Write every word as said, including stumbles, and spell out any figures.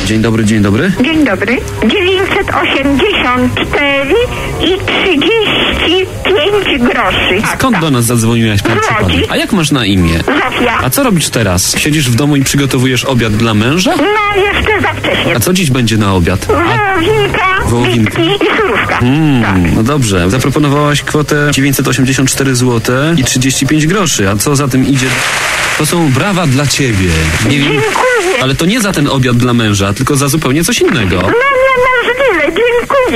Dzień dobry, dzień dobry. Dzień dobry. dziewięćset osiemdziesiąt cztery i trzydzieści pięć groszy. Skąd do nas zadzwoniłaś, pan przypadek? A jak masz na imię? Zofia. A co robisz teraz? Siedzisz w domu i przygotowujesz obiad dla męża? No jeszcze za wcześnie. A co dziś będzie na obiad? A... Wołowinka, Wołowinka. bitki i surówka. Mm, Tak. no dobrze. Zaproponowałaś kwotę dziewięćset osiemdziesiąt cztery złote i trzydzieści pięć groszy. A co za tym idzie? To są brawa dla ciebie. Nie wiem, Dziękuję. ale to nie za ten obiad dla męża, tylko za zupełnie coś innego. No niemożliwe, dziękuję.